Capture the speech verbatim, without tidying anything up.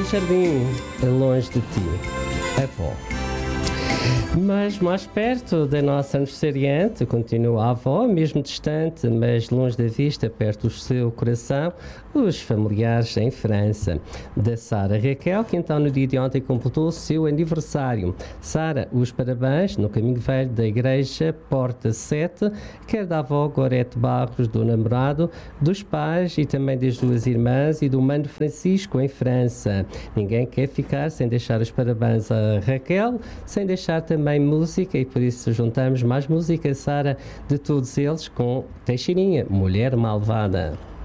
jardim, longe de ti, avó. Mas mais perto da nossa aniversariante, continua a avó, mesmo distante, mas longe da vista, perto do seu coração, os familiares em França. Da Sara Raquel, que então no dia de ontem completou o seu aniversário. Sara, os parabéns no caminho velho da Igreja Porta sete, quer da avó Gorete Barros, do namorado, dos pais e também das duas irmãs e do Mano Francisco em França. Ninguém quer ficar sem deixar os parabéns a Raquel, sem deixar também música, e por isso juntamos mais música, Sara, de todos eles com Teixeirinha, Mulher Malvada.